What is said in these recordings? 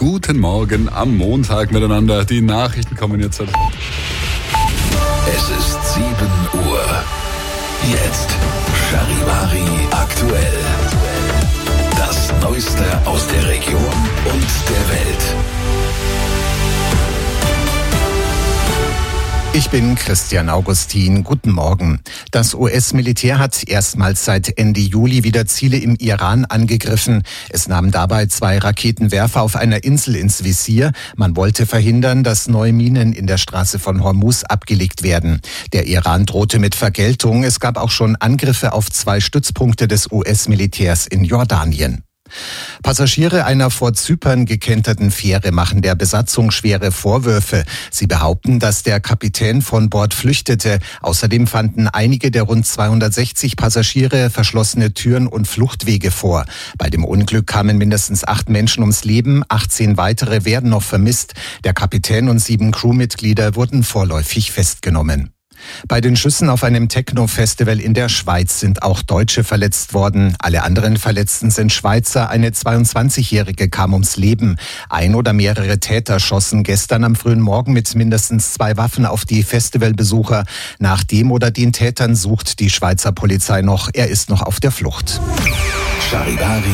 Guten Morgen am Montag miteinander. Die Nachrichten kommen jetzt. Es ist 7 Uhr. Jetzt Charivari aktuell. Das Neueste aus der Region und der Welt. Ich bin Christian Augustin. Guten Morgen. Das US-Militär hat erstmals seit Ende Juli wieder Ziele im Iran angegriffen. Es nahmen dabei 2 Raketenwerfer auf einer Insel ins Visier. Man wollte verhindern, dass neue Minen in der Straße von Hormuz abgelegt werden. Der Iran drohte mit Vergeltung. Es gab auch schon Angriffe auf 2 Stützpunkte des US-Militärs in Jordanien. Passagiere einer vor Zypern gekenterten Fähre machen der Besatzung schwere Vorwürfe. Sie behaupten, dass der Kapitän von Bord flüchtete. Außerdem fanden einige der rund 260 Passagiere verschlossene Türen und Fluchtwege vor. Bei dem Unglück kamen mindestens 8 Menschen ums Leben, 18 weitere werden noch vermisst. Der Kapitän und 7 Crewmitglieder wurden vorläufig festgenommen. Bei den Schüssen auf einem Techno-Festival in der Schweiz sind auch Deutsche verletzt worden. Alle anderen Verletzten sind Schweizer. Eine 22-Jährige kam ums Leben. Ein oder mehrere Täter schossen gestern am frühen Morgen mit mindestens 2 Waffen auf die Festivalbesucher. Nach dem oder den Tätern sucht die Schweizer Polizei noch. Er ist noch auf der Flucht. Charivari,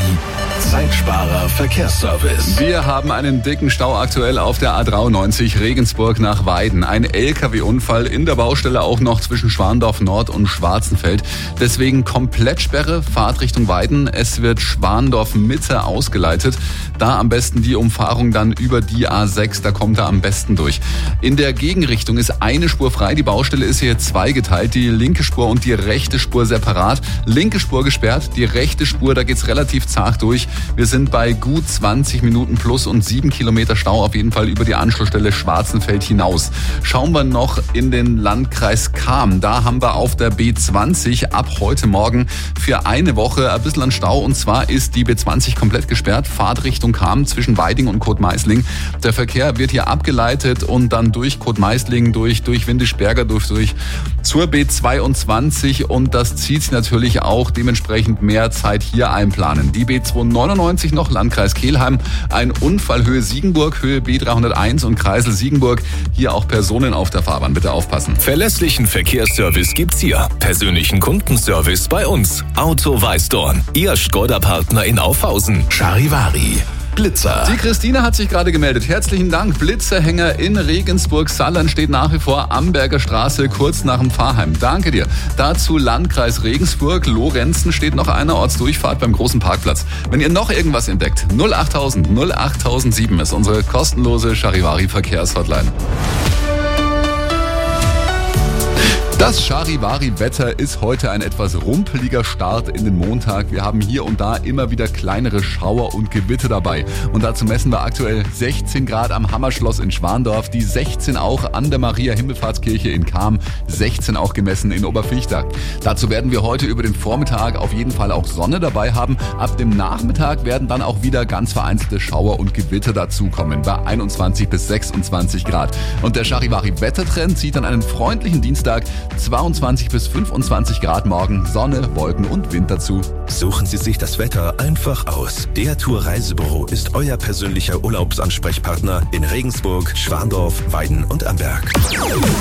Zeitsparer Verkehrsservice. Wir haben einen dicken Stau aktuell auf der A93 Regensburg nach Weiden. Ein LKW-Unfall in der Baustelle auch noch zwischen Schwandorf Nord und Schwarzenfeld. Deswegen Komplettsperre, Fahrt Richtung Weiden. Es wird Schwandorf Mitte ausgeleitet. Da am besten die Umfahrung dann über die A6, da kommt er am besten durch. In der Gegenrichtung ist eine Spur frei. Die Baustelle ist hier zweigeteilt. Die linke Spur und die rechte Spur separat. Linke Spur gesperrt, die rechte Spur, da geht's relativ zart durch. Wir sind bei gut 20 Minuten plus und 7 Kilometer Stau auf jeden Fall über die Anschlussstelle Schwarzenfeld hinaus. Schauen wir noch in den Landkreis Cham. Da haben wir auf der B20 ab heute Morgen für eine Woche ein bisschen an Stau. Und zwar ist die B20 komplett gesperrt. Fahrt Richtung Cham zwischen Weiding und Kotmeisling. Der Verkehr wird hier abgeleitet und dann durch Kotmeisling, durch Windischberger, durch zur B22. Und das zieht sich natürlich auch dementsprechend mehr Zeit hier einplanen. Die B299 noch, Landkreis Kelheim. Ein Unfall Höhe Siegenburg, Höhe B301 und Kreisel Siegenburg. Hier auch Personen auf der Fahrbahn, bitte aufpassen. Verlässlichen Verkehrsservice gibt's hier. Persönlichen Kundenservice bei uns. Auto Weißdorn. Ihr Skoda-Partner in Aufhausen. Charivari. Blitzer. Die Christine hat sich gerade gemeldet. Herzlichen Dank. Blitzerhänger in Regensburg-Sallern steht nach wie vor Amberger Straße kurz nach dem Pfarrheim. Danke dir. Dazu Landkreis Regensburg. Lorenzen steht noch einer Ortsdurchfahrt beim großen Parkplatz. Wenn ihr noch irgendwas entdeckt, 08000 08007 ist unsere kostenlose Charivari-Verkehrshotline. Das Charivari-Wetter ist heute ein etwas rumpeliger Start in den Montag. Wir haben hier und da immer wieder kleinere Schauer und Gewitter dabei. Und dazu messen wir aktuell 16 Grad am Hammerschloss in Schwandorf, die 16 auch an der Maria-Himmelfahrtskirche in Cham, 16 auch gemessen in Oberviechtag. Dazu werden wir heute über den Vormittag auf jeden Fall auch Sonne dabei haben. Ab dem Nachmittag werden dann auch wieder ganz vereinzelte Schauer und Gewitter dazukommen, bei 21 bis 26 Grad. Und der Charivari-Wettertrend zieht dann einen freundlichen Dienstag, 22 bis 25 Grad morgen, Sonne, Wolken und Wind dazu. Suchen Sie sich das Wetter einfach aus. Der Tour Reisebüro ist euer persönlicher Urlaubsansprechpartner in Regensburg, Schwandorf, Weiden und Amberg.